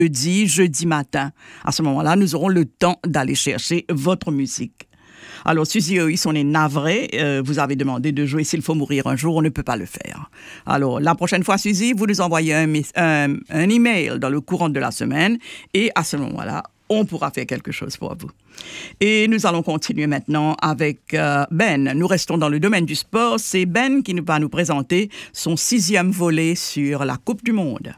jeudi matin. À ce moment-là, nous aurons le temps d'aller chercher votre musique. Alors, Suzy Oïs, on est navré. Vous avez demandé de jouer S'il faut mourir un jour, on ne peut pas le faire. Alors, la prochaine fois, Suzy, vous nous envoyez un email dans le courant de la semaine et à ce moment-là, on pourra faire quelque chose pour vous. Et nous allons continuer maintenant avec Ben. Nous restons dans le domaine du sport. C'est Ben qui va nous présenter son 6e volet sur la Coupe du Monde.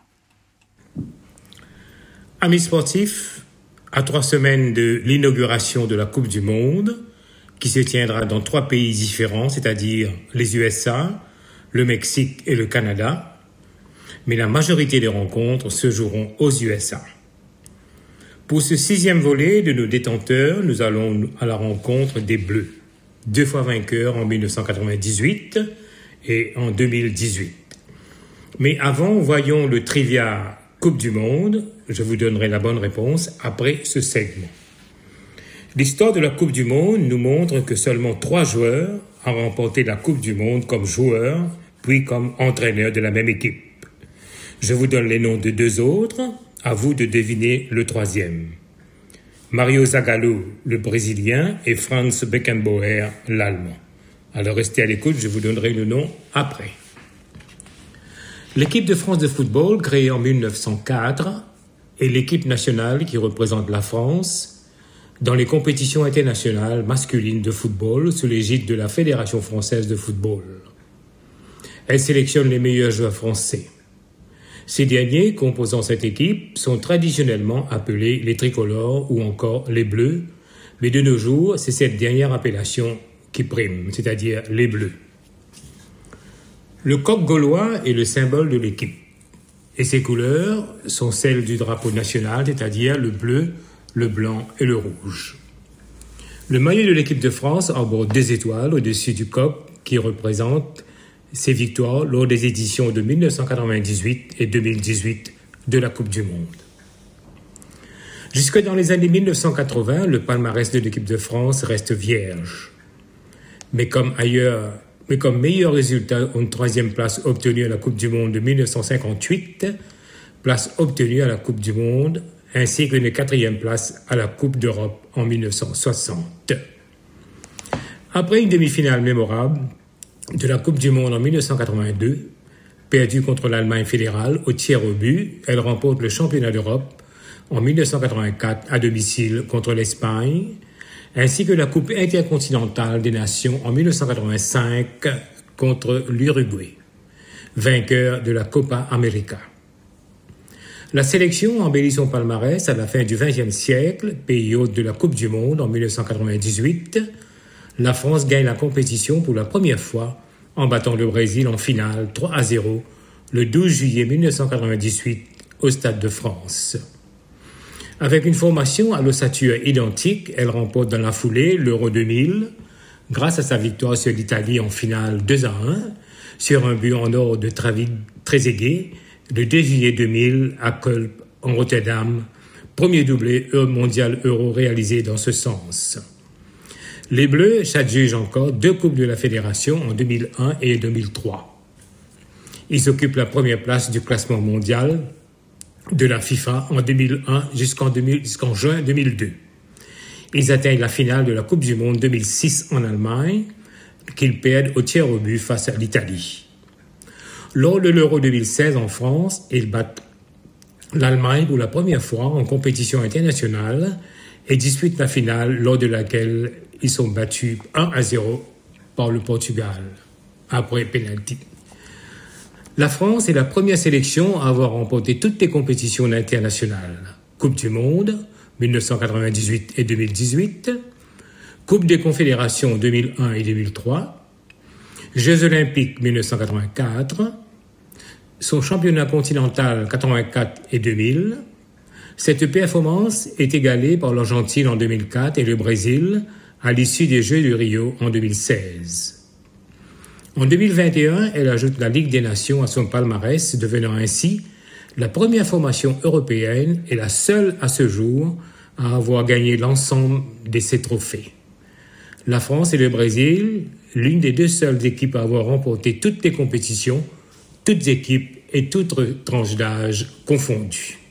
Amis sportifs, à 3 semaines de l'inauguration de la Coupe du Monde, qui se tiendra dans 3 pays différents, c'est-à-dire les USA, le Mexique et le Canada, mais la majorité des rencontres se joueront aux USA. Pour ce 6e volet de nos détenteurs, nous allons à la rencontre des Bleus, 2 fois vainqueurs en 1998 et en 2018. Mais avant, voyons le trivia Coupe du Monde. Je vous donnerai la bonne réponse après ce segment. L'histoire de la Coupe du Monde nous montre que seulement 3 joueurs ont remporté la Coupe du Monde comme joueurs, puis comme entraîneurs de la même équipe. Je vous donne les noms de 2 autres, à vous de deviner le 3e. Mario Zagallo, le Brésilien, et Franz Beckenbauer, l'Allemand. Alors restez à l'écoute, je vous donnerai le nom après. L'équipe de France de football, créée en 1904, est l'équipe nationale qui représente la France dans les compétitions internationales masculines de football sous l'égide de la Fédération française de football. Elle sélectionne les meilleurs joueurs français. Ces derniers, composant cette équipe, sont traditionnellement appelés les tricolores ou encore les bleus, mais de nos jours, c'est cette dernière appellation qui prime, c'est-à-dire les bleus. Le coq gaulois est le symbole de l'équipe, et ses couleurs sont celles du drapeau national, c'est-à-dire le bleu, le blanc et le rouge. Le maillot de l'équipe de France arbore 2 étoiles au-dessus du coq qui représente ses victoires lors des éditions de 1998 et 2018 de la Coupe du Monde. Jusque dans les années 1980, le palmarès de l'équipe de France reste vierge. Mais comme meilleur résultat, une 3e place obtenue à la Coupe du Monde de 1958, place obtenue à la Coupe du Monde, ainsi qu'une 4e place à la Coupe d'Europe en 1960. Après une demi-finale mémorable de la Coupe du Monde en 1982, perdue contre l'Allemagne fédérale au tiers au but, elle remporte le championnat d'Europe en 1984 à domicile contre l'Espagne, ainsi que la Coupe intercontinentale des Nations en 1985 contre l'Uruguay, vainqueur de la Copa América. La sélection embellit son palmarès à la fin du XXe siècle, pays hôte de la Coupe du Monde en 1998. La France gagne la compétition pour la première fois en battant le Brésil en finale 3-0 le 12 juillet 1998 au Stade de France. Avec une formation à l'ossature identique, elle remporte dans la foulée l'Euro 2000 grâce à sa victoire sur l'Italie en finale 2-1 sur un but en or de Trezeguet le 2 juillet 2000 à Kulp, en Rotterdam, premier doublé mondial euro réalisé dans ce sens. Les Bleus s'adjugent encore 2 coupes de la Fédération en 2001 et 2003. Ils occupent la première place du classement mondial de la FIFA en 2001 jusqu'en juin 2002. Ils atteignent la finale de la Coupe du Monde 2006 en Allemagne, qu'ils perdent au tiers au but face à l'Italie. Lors de l'Euro 2016 en France, ils battent l'Allemagne pour la première fois en compétition internationale et disputent la finale lors de laquelle ils sont battus 1-0 par le Portugal, après pénalty. La France est la première sélection à avoir remporté toutes les compétitions internationales. Coupe du Monde, 1998 et 2018, Coupe des Confédérations 2001 et 2003, Jeux Olympiques 1984, son championnat continental 84 et 2000. Cette performance est égalée par l'Argentine en 2004 et le Brésil à l'issue des Jeux de Rio en 2016. En 2021, elle ajoute la Ligue des Nations à son palmarès, devenant ainsi la première formation européenne et la seule à ce jour à avoir gagné l'ensemble de ces trophées. La France et le Brésil, l'une des 2 seules équipes à avoir remporté toutes les compétitions, toutes équipes et toutes tranches d'âge confondues.